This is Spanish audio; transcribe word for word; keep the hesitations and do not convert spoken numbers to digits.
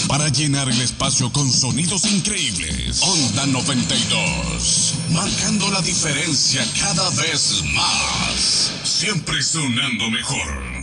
para llenar el espacio con sonidos increíbles. Onda noventa y dos, marcando la diferencia cada vez más. Siempre sonando mejor.